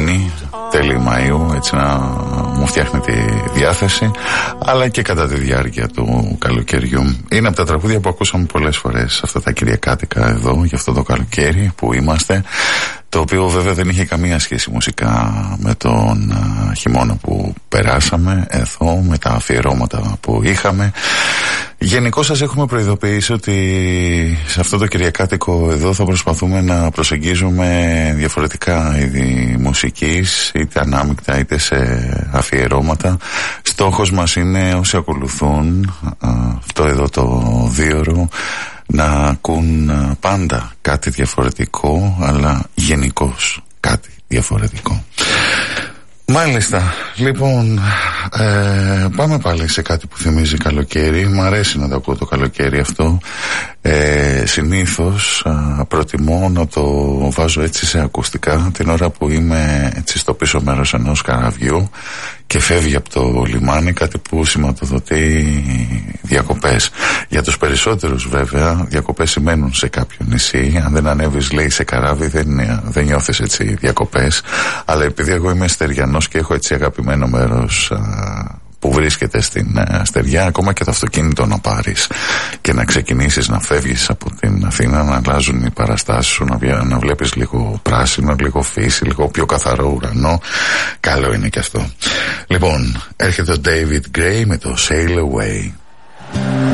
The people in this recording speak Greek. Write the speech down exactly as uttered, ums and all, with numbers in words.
Ιούνι, τέλη Μαΐου, έτσι να μου φτιάχνει τη διάθεση, αλλά και κατά τη διάρκεια του καλοκαιριού. Είναι από τα τραγούδια που ακούσαμε πολλές φορές αυτά τα κυριακάτικα εδώ, για αυτό το καλοκαίρι που είμαστε, το οποίο βέβαια δεν είχε καμία σχέση μουσικά με τον α, χειμώνα που περάσαμε εδώ, με τα αφιερώματα που είχαμε. Γενικώς σας έχουμε προειδοποιήσει ότι σε αυτό το κυριακάτικο εδώ θα προσπαθούμε να προσεγγίζουμε διαφορετικά είδη μουσικής, είτε ανάμεικτα είτε σε αφιερώματα. Στόχος μας είναι όσοι ακολουθούν α, αυτό εδώ το δίωρο να ακούν πάντα κάτι διαφορετικό, αλλά γενικώς κάτι διαφορετικό. Μάλιστα, λοιπόν, ε, πάμε πάλι σε κάτι που θυμίζει καλοκαίρι. Μ' αρέσει να το ακούω το καλοκαίρι αυτό. ε, Συνήθως α, προτιμώ να το βάζω έτσι σε ακουστικά την ώρα που είμαι έτσι στο πίσω μέρος ενός καραβιού και φεύγει από το λιμάνι, κάτι που σηματοδοτεί διακοπές. Για τους περισσότερους βέβαια διακοπές σημαίνουν σε κάποιο νησί. Αν δεν ανέβεις, λέει, σε καράβι, δεν, δεν νιώθεις έτσι διακοπές. Αλλά επειδή εγώ είμαι στεριανός και έχω έτσι αγαπημένο μέρος α, που βρίσκεται στην α, στεριά, ακόμα και το αυτοκίνητο να πάρεις και να ξεκινήσεις να φεύγεις από την Αθήνα, να αλλάζουν οι παραστάσεις σου, να, να βλέπεις λίγο πράσινο, λίγο φύση, λίγο πιο καθαρό ουρανό, καλό είναι και αυτό. Λοιπόν, έρχεται ο David Gray με το Sail Away.